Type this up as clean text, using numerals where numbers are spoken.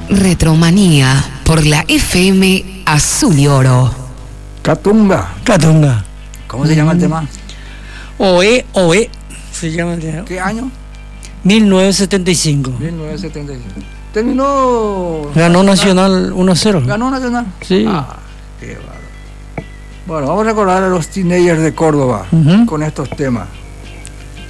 Retromanía por la FM Azul y Oro. Catunga. ¿Cómo se llama el tema? Oe se llama el tema. ¿Qué año? 1975. 1975. Terminó. Ganó Nacional 1-0. Ganó Nacional. Sí. Qué bárbaro. Bueno, vamos a recordar a los teenagers de Córdoba con estos temas.